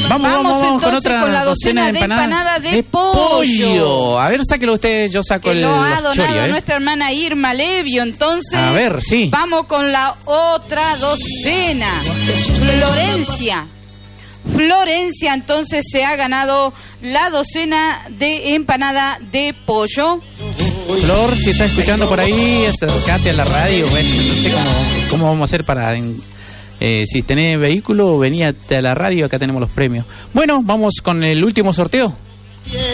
Vamos con otra con la docena de empanadas de pollo. A ver, sáquelo usted, yo saco que lo ha los chori, donado nuestra hermana Irma Levio. Entonces, a ver, sí. Vamos con la otra docena. Florencia, entonces se ha ganado la docena de empanada de pollo. Flor, si está escuchando por ahí, acércate a la radio. Bueno, no sé cómo vamos a hacer para... si tenés vehículo, veníate a la radio, acá tenemos los premios. Bueno, vamos con el último sorteo.